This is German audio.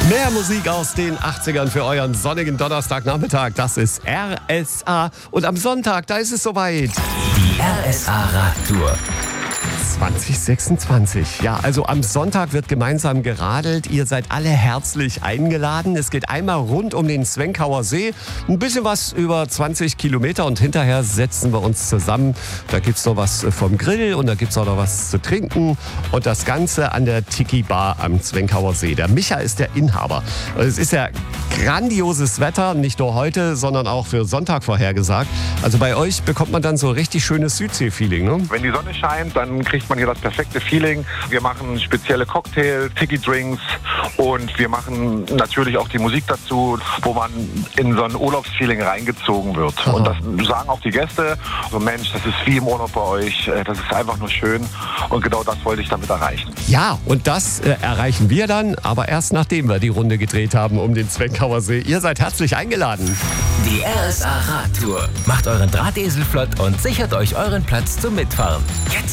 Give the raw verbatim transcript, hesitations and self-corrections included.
Mehr Musik aus den achtzigern für euren sonnigen Donnerstagnachmittag. Das ist R S A. Und am Sonntag, da ist es soweit. Die R S A-Radtour. zwanzig sechsundzwanzig. Ja, also am Sonntag wird gemeinsam geradelt. Ihr seid alle herzlich eingeladen. Es geht einmal rund um den Zwenkauer See. Ein bisschen was über zwanzig Kilometer und hinterher setzen wir uns zusammen. Da gibt's noch was vom Grill und da gibt's auch noch was zu trinken. Und das Ganze an der Tiki Bar am Zwenkauer See. Der Micha ist der Inhaber. Es ist ja grandioses Wetter, nicht nur heute, sondern auch für Sonntag vorhergesagt. Also bei euch bekommt man dann so richtig schönes Südsee-Feeling, ne? Wenn die Sonne scheint, dann kriegt man hier das perfekte Feeling. Wir machen spezielle Cocktails, Tiki-Drinks und wir machen natürlich auch die Musik dazu, wo man in so ein Urlaubsfeeling reingezogen wird. Aha. Und das sagen auch die Gäste. So, Mensch, das ist wie im Urlaub bei euch. Das ist einfach nur schön. Und genau das wollte ich damit erreichen. Ja, und das äh, erreichen wir dann, aber erst nachdem wir die Runde gedreht haben um den Zwenkauer See. Ihr seid herzlich eingeladen. Die R S A-Radtour. Macht euren Drahtesel flott und sichert euch euren Platz zum Mitfahren. Jetzt